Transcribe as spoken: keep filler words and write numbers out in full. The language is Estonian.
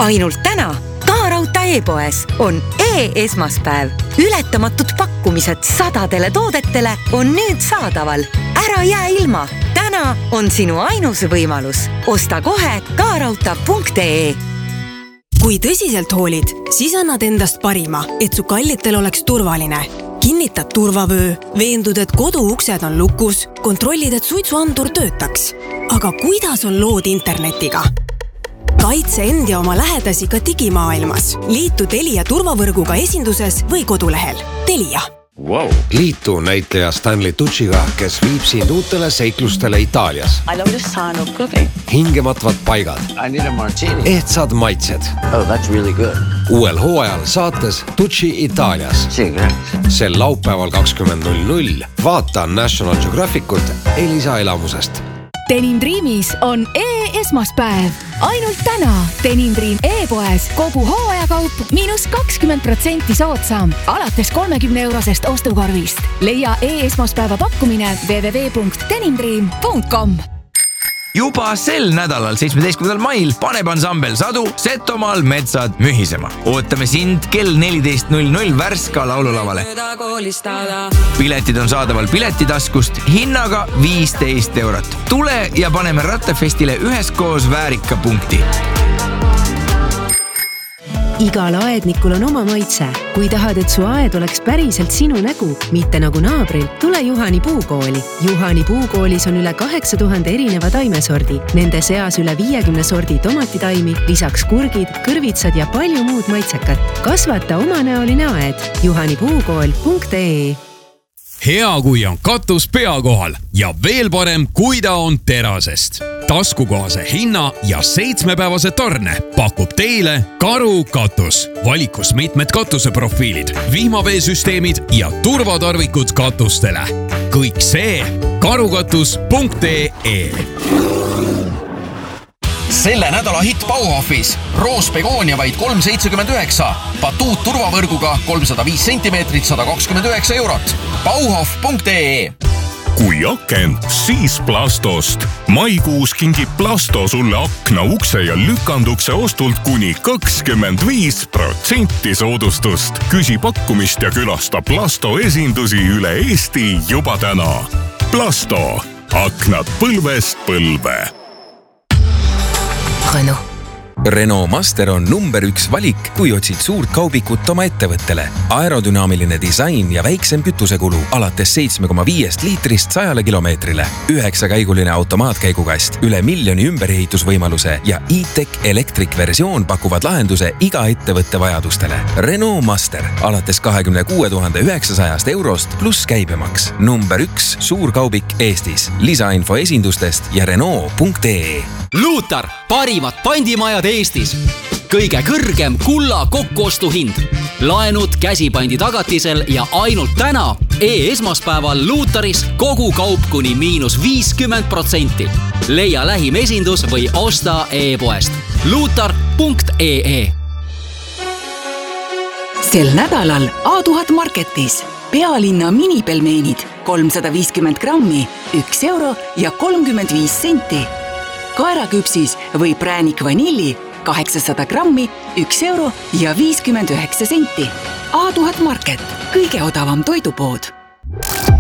ainult täna Ka Raudtee e-poes on e-esmaspäev. Ületamatud pakkumised sadadele toodetele on nüüd saadaval. Ära jää ilma. Täna on sinu ainus võimalus. Osta kohe kaarauta punkt ee. Kui tõsiselt hoolid, siis annad endast parima, et su kallitel oleks turvaline. Kinnitad turvavöö, veendud, et kodu uksed on lukus, kontrollid, et suitsuandur töötaks. Aga kuidas on lood internetiga? Kaitse end ja oma lähedasi ka digimaailmas. Liitu Telia turvavõrguga esinduses või kodulehel. Telia. Wow. Liitu näitleja Stanley Tucciga, kes viib sind uutele seiklustele Itaalias. I love this sound of cooking. Hingematvad paigad. I need a martini. Ehtsad maitsed. Oh, that's really good. Uuel hooajal saates Tucci Itaalias. See great. Sel laupäeval kakskümmend null null vaata National Geographicut Elisa elamusest. Denim Dreamis on e-esmaspäev. Ainult täna Denim Dream e-poes kogu hooajakaup miinus kakskümmend protsenti soodsam. Alates kolmekümne eurosest ostukorvist. Leia e-esmaspäeva pakkumine w w w punkt denimdream punkt com. Juba sel nädalal seitsmeteistkümnendal mail paneb ansambel Sadu Setomaal metsad mühisema. Ootame sind kell neliteist null null Värska laululavale. Piletid on saadaval piletitaskust hinnaga viisteist eurot. Tule ja paneme Rattafestile üheskoos väärika punkti. Igal aednikul on oma maitse. Kui tahad, et su aed oleks päriselt sinu nägu, mitte nagu naabril, tule Juhani puukooli. Juhani puukoolis on üle kaheksa tuhande erineva taimesordi. Nende seas üle viiekümne sordi tomatitaimi, lisaks kurgid, kõrvitsad ja palju muud maitsekat. Kasvata omanäoline aed. juhani puukool punkt ee. Hea, kui on katus pea kohal ja veel parem, kui ta on terasest. Taskukohase hinna ja seitsmepäevase tarne pakub teile Karu katus. Valikus mitmed katuseprofiilid, vihmaveesüsteemid ja turvatarvikud katustele. Kõik see karukatus punkt ee. Selle nädala hitt Bauhofis. Roos Begoonia vaid kolm seitsekümmend üheksa. Batuut turvavõrguga kolmsada viis sentimeetrit sada kakskümmend üheksa eurot. Bauhof punkt ee. Kui aken, siis Plastost. Maikuus kingib Plasto sulle akna, ukse ja lükandukse ostult kuni kakskümmend viis protsenti soodustust. Küsi pakkumist ja külasta Plasto esindusi üle Eesti juba täna. Plasto. Aknad põlvest põlve. Renault. Renault Master on number üks valik, kui otsid suurt kaubikut oma ettevõttele. Aerodünaamiline disain ja väiksem kütusekulu alates seitsme koma viis liitrist sajale kilomeetrile. Üheksakäiguline automaatkäigukast, üle miljoni ümberehitusvõimaluse ja e-tech electric versioon pakuvad lahenduse iga ettevõtte vajadustele. Renault Master alates kahekümne kuue tuhande üheksasajast eurost pluss käibemaks. Number üks suur kaubik Eestis. Lisainfo esindustest ja Renault punkt ee. Luutar, parimat pandimajad Eestis. Kõige kõrgem kulla kokkuostuhind. Laenud käsipandi tagatisel ja ainult täna e-esmaspäeval Luutaris kogu kaup kuni miinus viiskümmend protsenti. Leia lähim esindus või osta e-poest. Luutar punkt ee. Sel nädalal A tuhat Marketis pealinna minipelmeenid kolmsada viiskümmend grammi, üks euro ja kolmkümmend viis senti. Kaeraküpsis või präänik vanilli kaheksasada grammi, üks euro ja viiskümmend üheksa senti. A tuhat Market, kõige odavam toidupood.